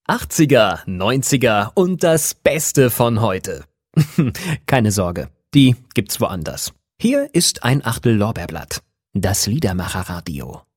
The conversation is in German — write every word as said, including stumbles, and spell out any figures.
achtziger, neunziger und das Beste von heute. Keine Sorge, die gibt's woanders. Hier ist ein Achtel Lorbeerblatt. Das Liedermacher-Radio.